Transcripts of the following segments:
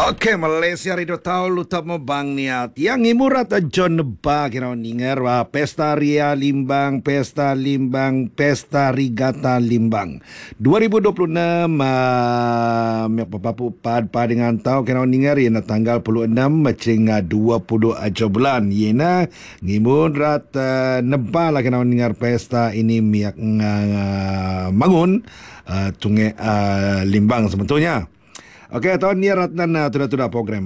Okey, Malaysia Radio Tahu Lutap Mabang Niat. Yang imurat John Ba kira ningar Pesta Ria Limbang, Pesta Limbang, Pesta Rigata Limbang. 2026 papapu pad dengan tahu kira ningar yana tanggal 16 macing 20 aja bulan. Yana ngimurat nebal kira ningar pesta ini miak mangun tungai Limbang sebetulnya. Okey, tahun ni Ratnan tura-tura program,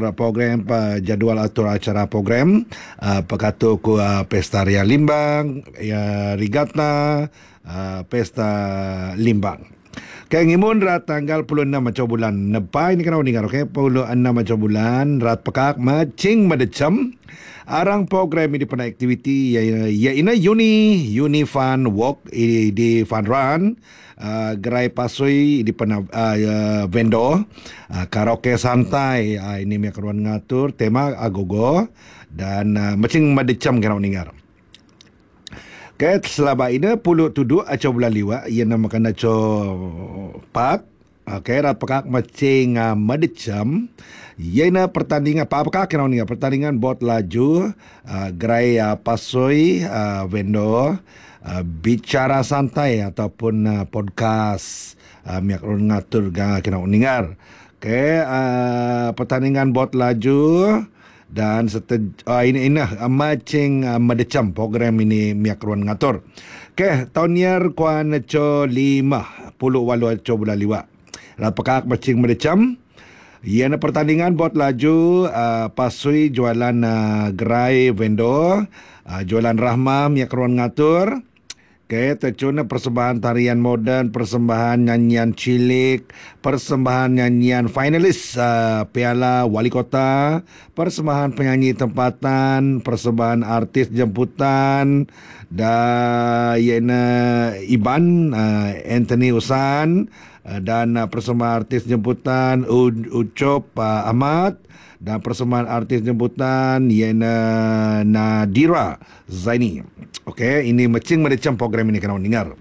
jadual atur acara program, pekatu ku Pesta Ria Limbang, Rigata, Pesta Limbang. Kaya ngimun rat tanggal 26 macam bulan Nepai ni kena dengar, okey, 26 macam bulan rat pekak macing madecam. Arang program ini pada aktiviti ya ina Uni Fun Walk di Fun Run, gerai pasui di pena vendor, karaoke santai ini mi akan ngatur tema agogo dan macing madecam kena dengar. Okay, selama ini puluh tuduh aco bulan liwa ia namakan aco pak. Okay, rat pekak macing madecam. Ia pertandingan apa kena ni pertandingan bot laju gerai pasoi vendor bicara santai ataupun podcast miak ngatur kena dengar. Okay, pertandingan bot laju dan ini macing madecam program ini miak ruan ngatur. Okay, tahun niar kuan co 50 walu co bulan liwa. Rat pekak macing madecam. Ia pertandingan bot laju pasui jualan gerai vendor, jualan rahmah miak ruan ngatur. Okay, tercuna persembahan tarian moden, persembahan nyanyian cilik, persembahan nyanyian finalis Piala Wali Kota, persembahan penyanyi tempatan, persembahan artis jemputan, dan Iban Anthony Usan, dan persembahan artis jemputan Ucop Ahmad, dan persembahan artis jemputan Nadira Zaini. Okey, ini macing madecam program ini kena dengar.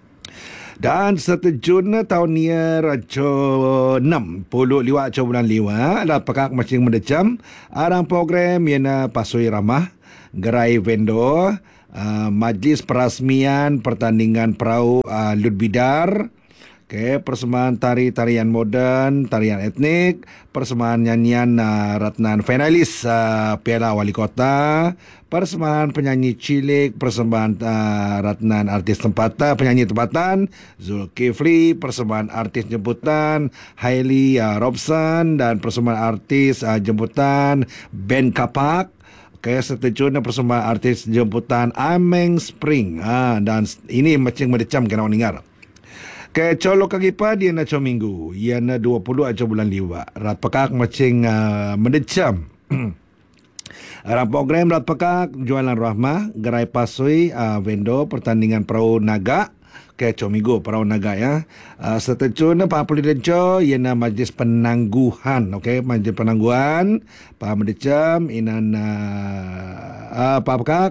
Dan setujuna tahun ni rajo 60 liwa aco bulan liwa ada pekak macing madecam arang program yana pasui ramah gerai vendor, majlis perasmian pertandingan perahu Ludbidar. Okay, persembahan tarian moden, tarian etnik, persembahan nyanyian Ratnan finalis Piala Wali Kota, persembahan penyanyi cilik, persembahan Ratnan artis tempatan, penyanyi tempatan Zulkifli, persembahan artis jemputan Hailey Robson, dan persembahan artis jemputan Ben Kapak. Okay, setujunya persembahan artis jemputan Ameng Spring. Dan ini macam madecam kena dengar. Ke colok kaki pa dia na minggu. Ia na 20 aja bulan liwa. Rat pekak macing mendecam. Arang program rat pekak jualan rahmah, gerai pasui vendor pertandingan perahu naga. Ke minggu perahu naga ya. Seterusnya Pak Polidenco ia na majlis penangguhan. Okey, majlis penangguhan Pak mendecam inan Pak pekak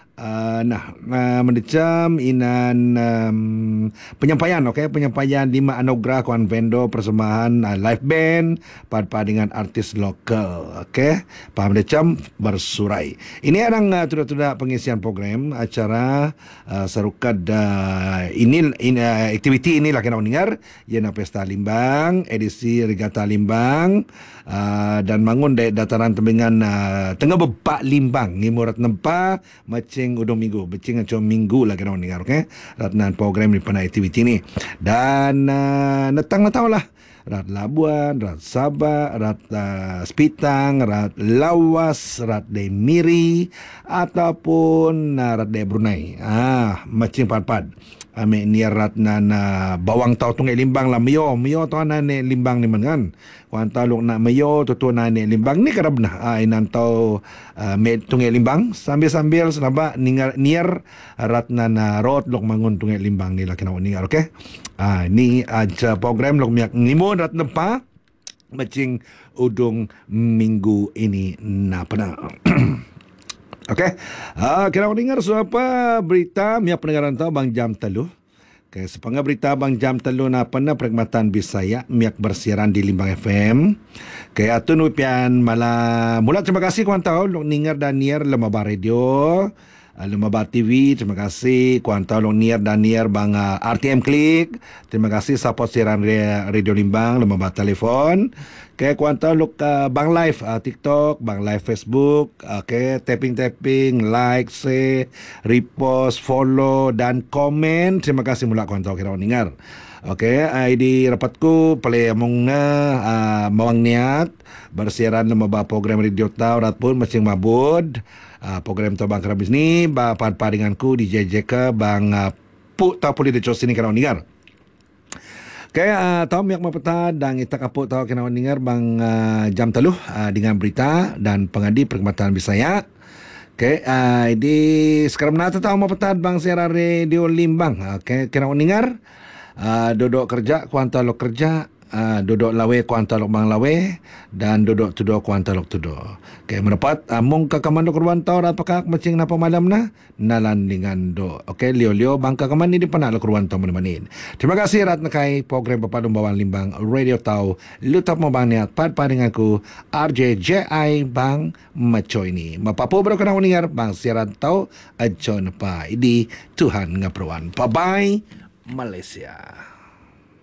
mendecam inan penyampaian, okey, penyampaian 5 anugerah kuan vendor persembahan live band pada dengan artis lokal. Okey, Pak mendecam bersurai. Ini adang tudak-tudak pengisian program acara serukad ini aktiviti inilah kena dengar iana Pesta Limbang edisi Rigata Limbang dan bangun dataran tembingan tengah bebak Limbang ngimurat nempa macing udung minggu becing aco minggu lah kena dengar, okey, Ratnan program di pada aktiviti ni. Dan netang tahu lah Rat Labuan, Rat Sabah, Rat Sepitang, Rat Lawas, Rat Miri ataupun Rat Brunei. Macing pad-pad. Ame ni Ratnan bawang tau tungai Limbang lah mio tu nane Limbang ni kan. Kuan taluk nak mio tu nane Limbang ni kada benar. Inan tau me tungai Limbang sambil-sambil selaba niar Ratnan road lok mangun tungai Limbang ni lah kena ningar, okey. Ni aja program lok miak ngimun rat nempa macing udung minggu ini napana. Okey. Kena dengar siapa berita miak pendengaran tahu bang jam 3. Kaya sa berita bang jam telu na na Perkhidmatan Bisaya miak bersiaran di Limbang FM. Kaya atun pian mula terima kasih kuan tau long ningar dan nier lemaba radio. Lemaba TV, terima kasih kuan tau long nier dan nier bang RTM Klik. Terima kasih support siaran Radio Limbang lemaba telefon. Kaya kuan tau luk bang live TikTok, bang live Facebook. Okay, tapping, like, share, repost, follow dan komen. Terima kasih mula kuan tau kira ningar. Okay, di rapatku pala among mawang niat bersiaran lemaba program radio tau rat pun macing mabud. Program tu bang kerabis ni paringanku di JJK bang pu tau puli de sini kena ningar. Kaya tahu miak mapeta dan kita kapuk tahu kena ningar bang jam teluh dengan berita dan pengadi Perkhidmatan Bisaya. Okay, di sekarang nata tahu mapeta bang siaran radio Limbang. Okay, kena ningar duduk kerja kuanta lo kerja. Duduk lawe kuanta lok bang lawe dan duduk tudo kuanta lok tudo. Okay, mendapat mung kakaman do kurwan tau rat pakak macing napa malam na nalandingan do. Okay, lio bang kakaman ni di pana lo kurwan tau manin. Terima kasih rat nakai program Papadum Bawang Limbang Radio Tau. Lutap mo bang niat paringan ku RJJI bang maco ini. Mapapo bro kana uningar bang siaran tau adjon pa idi Tuhan ngapruan. Bye bye Malaysia.